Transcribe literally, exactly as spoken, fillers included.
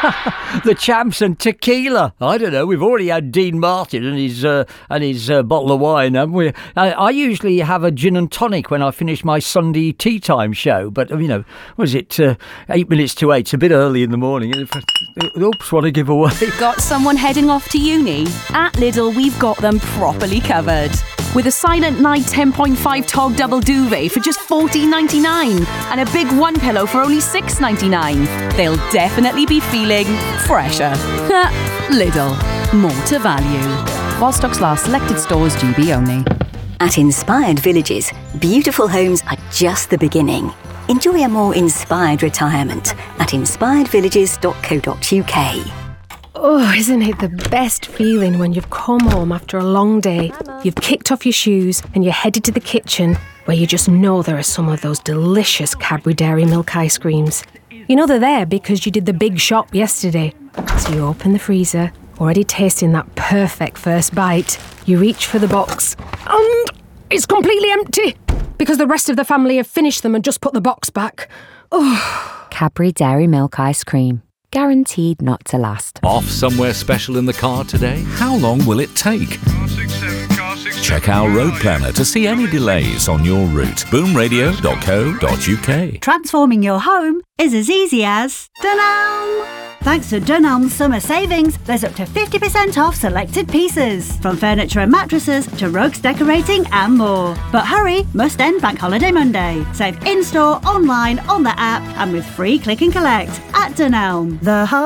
The champs and tequila. I don't know. We've already had Dean Martin and his uh, and his uh, bottle of wine, haven't we? I, I usually have a gin and tonic when I finish my Sunday tea time show. But, you know, was it uh, eight minutes to eight? It's a bit early in the morning. Oops, what a giveaway. Got someone heading off to uni? At Lidl, we've got them properly covered. With a Silent Night ten point five Tog Double Duvet for just fourteen ninety-nine and a big one pillow for only six ninety-nine. They'll definitely be feeling fresher. Lidl. More to value. While stocks last, selected stores G B only. At Inspired Villages, beautiful homes are just the beginning. Enjoy a more inspired retirement at inspired villages dot co dot uk. Oh, isn't it the best feeling when you've come home after a long day, you've kicked off your shoes and you're headed to the kitchen where you just know there are some of those delicious Cadbury Dairy Milk ice creams. You know they're there because you did the big shop yesterday. So you open the freezer, already tasting that perfect first bite. You reach for the box and it's completely empty because the rest of the family have finished them and just put the box back. Oh. Cadbury Dairy Milk ice cream. Guaranteed not to last. Off somewhere special in the car today? How long will it take? Check our road planner to see any delays on your route. boom radio dot co dot uk. Transforming your home is as easy as Dunelm. Thanks to Dunelm's summer savings, there's up to fifty percent off selected pieces, from furniture and mattresses to rugs, decorating and more. But hurry, must end Bank Holiday Monday. Save in-store, online, on the app and with free click and collect at Dunelm. The